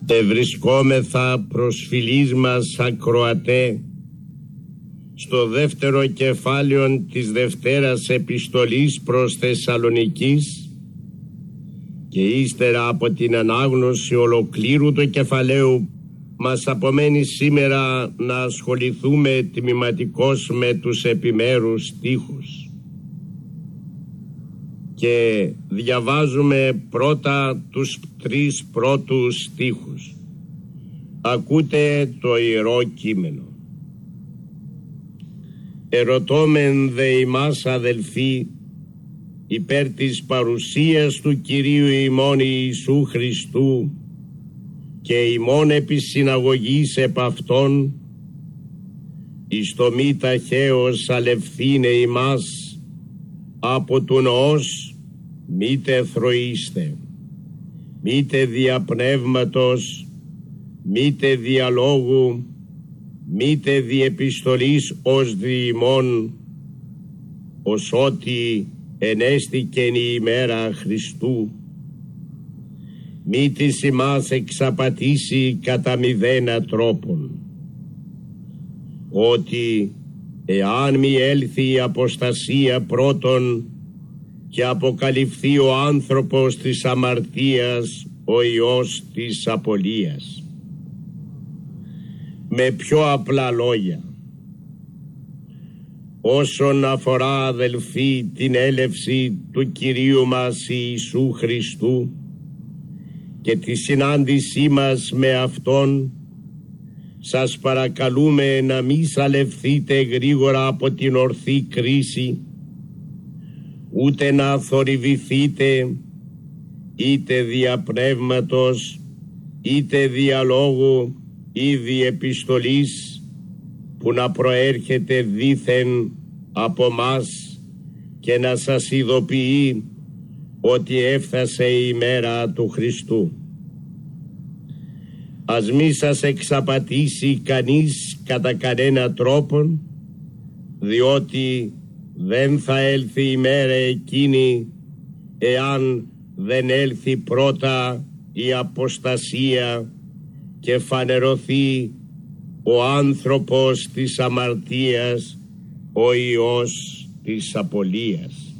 Ευρισκόμεθα προσφυλής μας ακροατέ στο δεύτερο κεφάλαιο της Δευτέρας Επιστολής προς Θεσσαλονικής και ύστερα από την ανάγνωση ολοκλήρου του κεφαλαίου μας απομένει σήμερα να ασχοληθούμε τμηματικώς με τους επιμέρους στίχους και διαβάζουμε πρώτα τους 3 πρώτους στίχους. Ακούτε το Ιερό Κείμενο. Ερωτώμεν δε ημάς αδελφοί υπέρ της παρουσίας του Κυρίου ημών Ιησού Χριστού και ημών επί συναγωγής επ' Αυτόν εις το μη ταχαίως αλευθύνε ημάς από του νοός μήτε θροίστε, μήτε δια πνεύματος, μήτε διαλόγου, μήτε δι' επιστολής ως δι' ημών, ως ότι ενέστηκεν η ημέρα Χριστού, μη της ημάς εξαπατήσει κατά μηδένα τρόπον, ότι εάν μη έλθει η αποστασία πρώτον και αποκαλυφθεί ο άνθρωπος της αμαρτίας, ο ιός της απολίας. Με πιο απλά λόγια, όσον αφορά αδελφοί την έλευση του Κυρίου μας Ιησού Χριστού και τη συνάντησή μας με Αυτόν, σας παρακαλούμε να μη σαλευθείτε γρήγορα από την ορθή κρίση, ούτε να θορυβηθείτε είτε δια πνεύματος, είτε δια λόγου ή δια επιστολής, που να προέρχεται δήθεν από μας και να σας ειδοποιεί ότι έφτασε η ημέρα του Χριστού. Ας μη σας εξαπατήσει κανείς κατά κανένα τρόπον, διότι δεν θα έλθει η μέρα εκείνη εάν δεν έλθει πρώτα η αποστασία και φανερωθεί ο άνθρωπος της αμαρτίας, ο ιός της απολίας.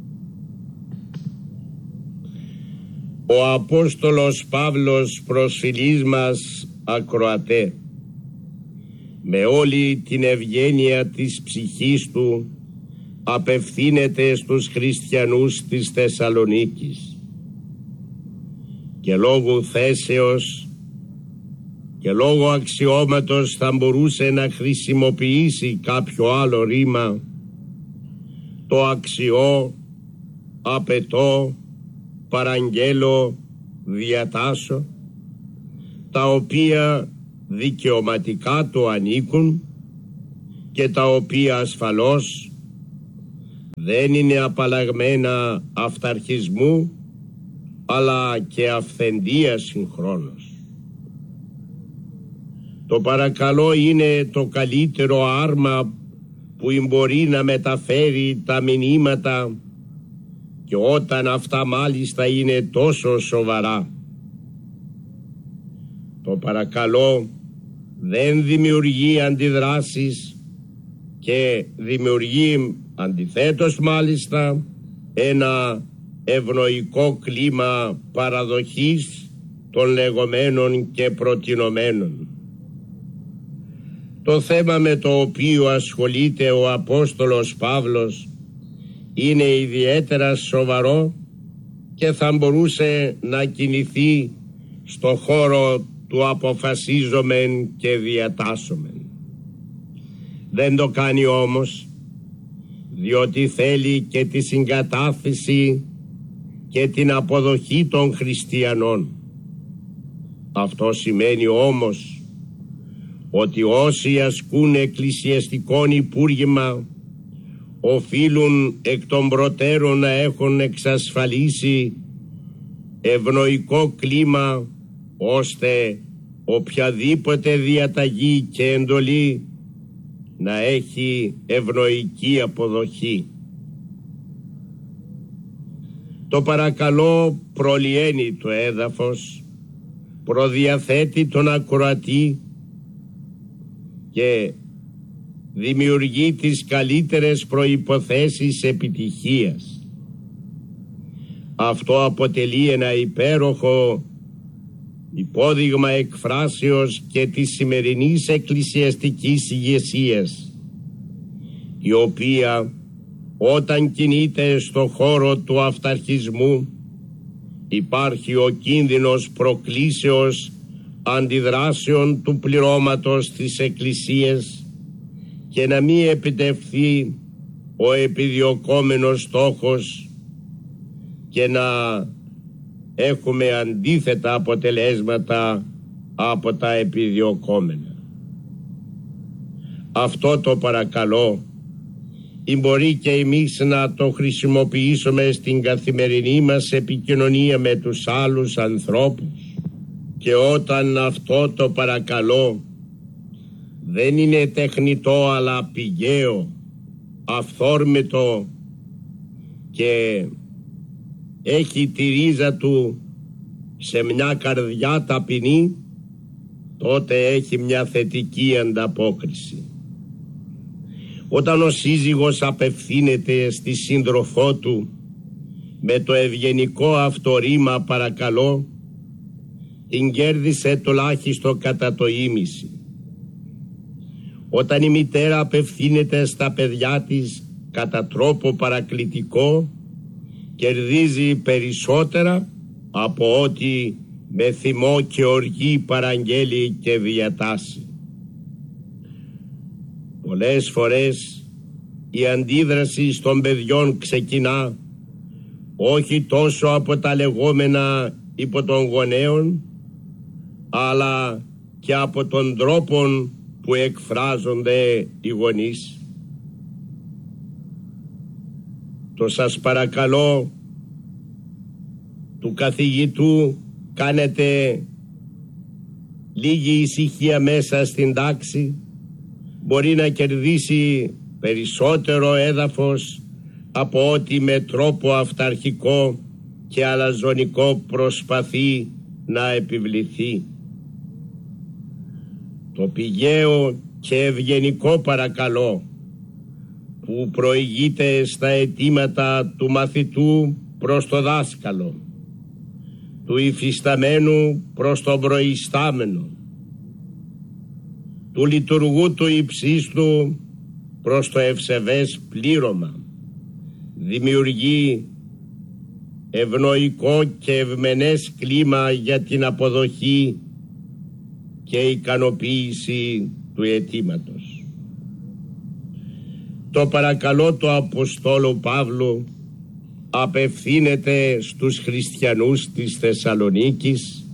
Ο Απόστολος Παύλος προσφυλής μας ακροατέ, με όλη την ευγένεια της ψυχής του απευθύνεται στους χριστιανούς της Θεσσαλονίκης και λόγω θέσεως και λόγω αξιώματος θα μπορούσε να χρησιμοποιήσει κάποιο άλλο ρήμα, το αξιώ, απαιτώ, παραγγέλω, διατάσω, τα οποία δικαιωματικά του ανήκουν και τα οποία ασφαλώς δεν είναι απαλλαγμένα αυταρχισμού αλλά και αυθεντίας συγχρόνως. Το παρακαλώ είναι το καλύτερο άρμα που μπορεί να μεταφέρει τα μηνύματα, και όταν αυτά μάλιστα είναι τόσο σοβαρά. Το παρακαλώ δεν δημιουργεί αντιδράσεις και δημιουργεί αντιθέτως μάλιστα ένα ευνοϊκό κλίμα παραδοχής των λεγόμενων και προτινομένων. Το θέμα με το οποίο ασχολείται ο Απόστολος Παύλος είναι ιδιαίτερα σοβαρό και θα μπορούσε να κινηθεί στο χώρο του αποφασίζομεν και διατάσσομεν. Δεν το κάνει όμως, διότι θέλει και τη συγκατάθεση και την αποδοχή των χριστιανών. Αυτό σημαίνει όμως ότι όσοι ασκούν εκκλησιαστικόν υπούργημα οφείλουν εκ των προτέρων να έχουν εξασφαλίσει ευνοϊκό κλίμα, ώστε οποιαδήποτε διαταγή και εντολή να έχει ευνοϊκή αποδοχή. Το παρακαλώ προλυαίνει το έδαφος, προδιαθέτει τον ακροατή και δημιουργεί τις καλύτερες προϋποθέσεις επιτυχίας. Αυτό αποτελεί ένα υπέροχο υπόδειγμα εκφράσεως και της σημερινής εκκλησιαστικής ηγεσίας, η οποία όταν κινείται στο χώρο του αυταρχισμού υπάρχει ο κίνδυνος προκλήσεως αντιδράσεων του πληρώματος της Εκκλησίας και να μην επιτευχθεί ο επιδιωκόμενος στόχος και να έχουμε αντίθετα αποτελέσματα από τα επιδιωκόμενα. Αυτό το παρακαλώ ή μπορεί και εμείς να το χρησιμοποιήσουμε στην καθημερινή μας επικοινωνία με τους άλλους ανθρώπους, και όταν αυτό το παρακαλώ δεν είναι τεχνητό αλλά πηγαίο, αυθόρμητο και έχει τη ρίζα του σε μια καρδιά ταπεινή, τότε έχει μια θετική ανταπόκριση. Όταν ο σύζυγος απευθύνεται στη σύντροφό του με το ευγενικό αυτό ρήμα παρακαλώ, την κέρδισε τουλάχιστον κατά το ίμιση. Όταν η μητέρα απευθύνεται στα παιδιά της κατά τρόπο παρακλητικό, κερδίζει περισσότερα από ότι με θυμό και οργή παραγγέλει και διατάσσει. Πολλές φορές η αντίδραση των παιδιών ξεκινά όχι τόσο από τα λεγόμενα υπό των γονέων, αλλά και από τον τρόπο που εκφράζονται οι γονείς. Το σας παρακαλώ του καθηγητού κάνετε λίγη ησυχία μέσα στην τάξη, μπορεί να κερδίσει περισσότερο έδαφος από ότι με τρόπο αυταρχικό και αλαζονικό προσπαθεί να επιβληθεί. Το πηγαίο και ευγενικό παρακαλώ που προηγείται στα αιτήματα του μαθητού προς το δάσκαλο, του υφισταμένου προς τον προϊστάμενο, του λειτουργού του υψίστου προς το ευσεβές πλήρωμα, δημιουργεί ευνοϊκό και ευμενές κλίμα για την αποδοχή και ικανοποίηση του αιτήματος. Το παρακαλώ του Αποστόλου Παύλου απευθύνεται στους χριστιανούς της Θεσσαλονίκης,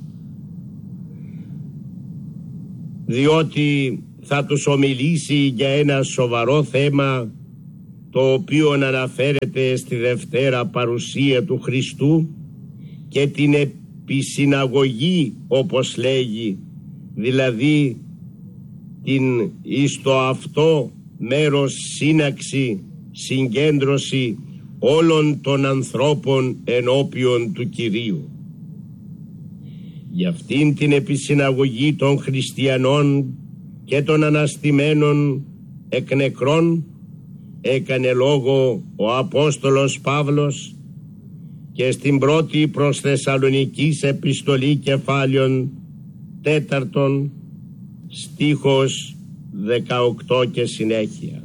διότι θα τους ομιλήσει για ένα σοβαρό θέμα, το οποίο αναφέρεται στη Δευτέρα Παρουσία του Χριστού και την επισυναγωγή, όπως λέγει, δηλαδή την εις το αυτό μέρος σύναξη, συγκέντρωση όλων των ανθρώπων ενώπιον του Κυρίου. Για αυτήν την επισυναγωγή των χριστιανών και των αναστημένων εκ νεκρών έκανε λόγο ο Απόστολος Παύλος και στην πρώτη προς Θεσσαλονικής επιστολή κεφάλαιον 4 στίχος 18 και συνέχεια,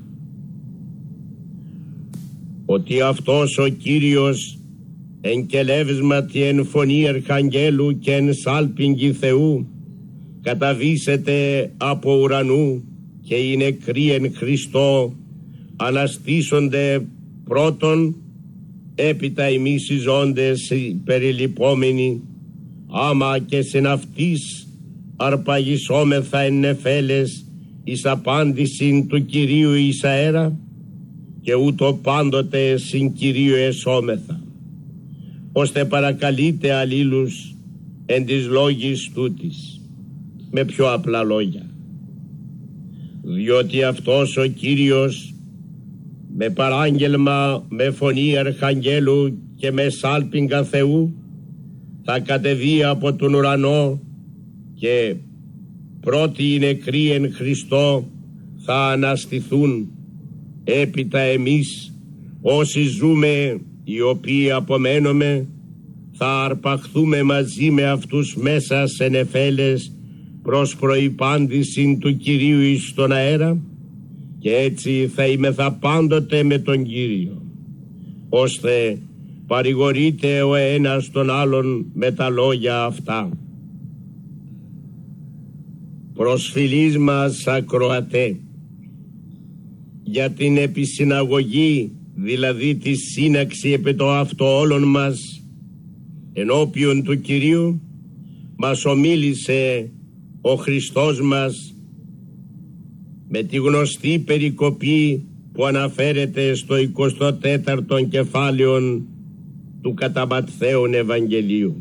ότι αυτός ο Κύριος εν κελεύσματι εν φωνή αρχαγγέλου και εν σάλπιγγι Θεού καταβήσεται από ουρανού και οι νεκροί εν Χριστώ αναστήσονται πρώτον, έπειτα εμείς οι ζώντες περιλυπόμενοι, άμα και συν αυτής αρπαγισόμεθα εν νεφέλες εις απάντησιν του Κυρίου εις αέρα, και ούτω πάντοτε συν Κυρίου εσώμεθα, ώστε παρακαλείτε αλλήλους εν της λόγης τούτης. Με πιο απλά λόγια, διότι αυτός ο Κύριος με παράγγελμα, με φωνή αρχαγγέλου και με σάλπιγγα Θεού θα κατεβεί από τον ουρανό και πρώτοι οι νεκροί εν Χριστώ θα αναστηθούν, έπειτα εμείς όσοι ζούμε, οι οποίοι απομένουμε, θα αρπαχθούμε μαζί με αυτούς μέσα σε νεφέλες προς προϋπάντηση του Κυρίου εις τον αέρα, και έτσι θα είμεθα πάντοτε με τον Κύριο, ώστε παρηγορείται ο ένας τον άλλον με τα λόγια αυτά. Προσφυλής μας ακροατέ, για την επισυναγωγή, δηλαδή τη σύναξη επί το αυτό όλων μας ενώπιον του Κυρίου, μας ομίλησε ο Χριστός μας με τη γνωστή περικοπή που αναφέρεται στο 24ο κεφάλαιο του κατά Ματθαίον Ευαγγελίου.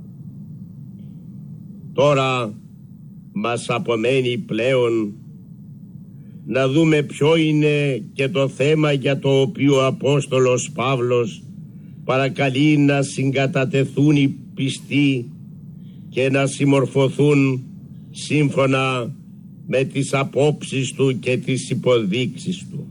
Τώρα μας απομένει πλέον να δούμε ποιο είναι και το θέμα για το οποίο ο Απόστολος Παύλος παρακαλεί να συγκατατεθούν οι πιστοί και να συμμορφωθούν σύμφωνα με τις απόψεις του και τις υποδείξεις του.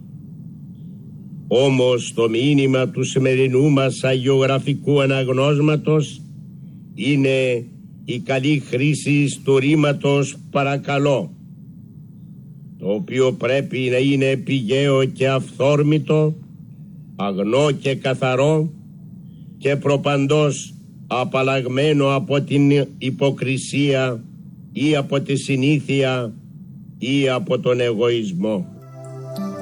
Όμως το μήνυμα του σημερινού μας αγιογραφικού αναγνώσματος είναι η καλή χρήση του ρήματος παρακαλώ, το οποίο πρέπει να είναι πηγαίο και αυθόρμητο, αγνό και καθαρό και προπαντός απαλλαγμένο από την υποκρισία ή από τη συνήθεια ή από τον εγωισμό.